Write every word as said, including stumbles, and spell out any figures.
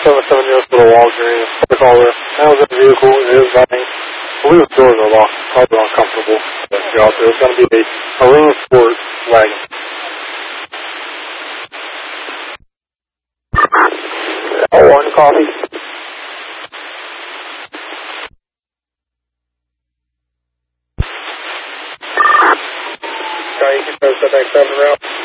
seven seven years for the Walgreens. The caller. That was in the vehicle. It is running. I believe the doors are locked. Probably uncomfortable. Get out there. It's going to be a Marine Sport wagon. Oh, one coffee. Sorry, you can post that back seven route.